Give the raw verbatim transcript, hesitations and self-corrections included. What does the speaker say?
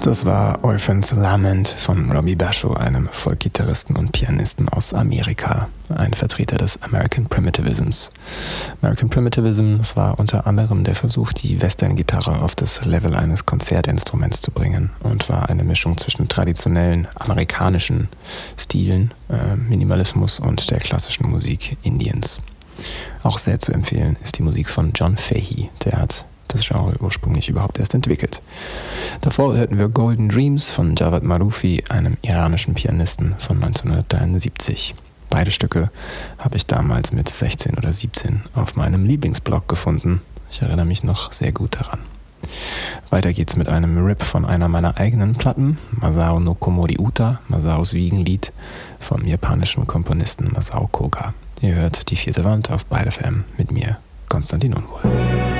Das war Orphan's Lament von Robbie Basho, einem Folkgitarristen und Pianisten aus Amerika, ein Vertreter des American Primitivisms. American Primitivism, das war unter anderem der Versuch, die Western-Gitarre auf das Level eines Konzertinstruments zu bringen und war eine Mischung zwischen traditionellen amerikanischen Stilen, äh, Minimalismus und der klassischen Musik Indiens. Auch sehr zu empfehlen ist die Musik von John Fahey, der hat das Genre ursprünglich überhaupt erst entwickelt. Davor hörten wir Golden Dreams von Javad Marufi, einem iranischen Pianisten von neunzehnhundertdreiundsiebzig. Beide Stücke habe ich damals mit sechzehn oder siebzehn auf meinem Lieblingsblog gefunden. Ich erinnere mich noch sehr gut daran. Weiter geht's mit einem Rip von einer meiner eigenen Platten, Masao no Komori Uta, Masaos Wiegenlied vom japanischen Komponisten Masao Koga. Ihr hört die vierte Wand auf Byte F M mit mir, Konstantin Unwohl.